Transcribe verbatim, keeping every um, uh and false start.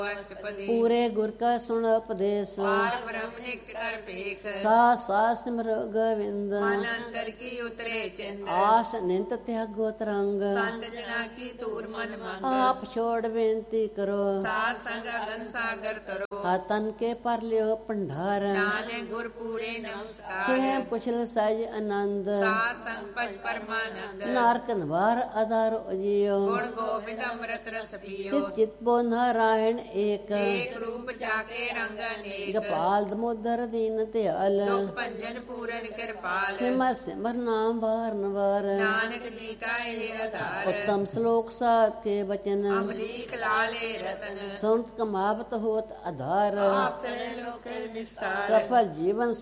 अष्टपदी पूरे गुर का सुन उपदेश पार ब्रह्म नित्य कर पेख सास सास सिमर गोविंद मन अंतर की उतरे चिंद आस निंत त्यागो तरंग संत जना की तूर मन मंग आप छोड़ बेनती करो सात संग अगन सागर तरो हाथन के पर लियो भंडार नाने गुर पूरे नमस्कार के पुछल सज आनंद सात संग पच परमानंद नारक नवार आधार जियो गुण गोविंद अमृत रस पियो चित चित बो नारायण एक एक रूप जाके रंग अनेक गोपाल दमोदर दीन दयाल दुख भंजन पूरन कृपाल सिमर सिमर नाम बार नवार नानक जी का ये आधार उत्तम श्लोक साध के वचन अमलीक लाले रतन सुनत कमावत होत आधार आप तेरे लोक विस्तार सफल जीवन